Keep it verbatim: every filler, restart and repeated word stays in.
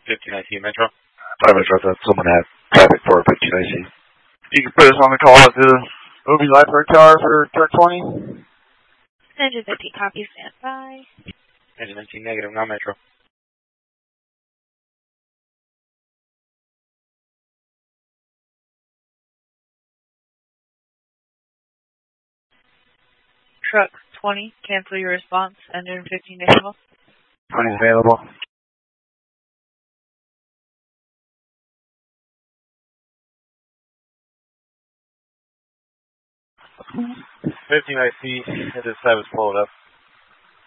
fifteen I C Metro. five Metro, that's someone had traffic for fifteen I C. You can put us on the call at the movie library tower for turn twenty. Engine fifteen, copy, stand by. Engine nineteen negative, non Metro. Truck twenty, cancel your response. Engine fifteen decimal. twenty is available. fifteen I C, it is seven, pull it up.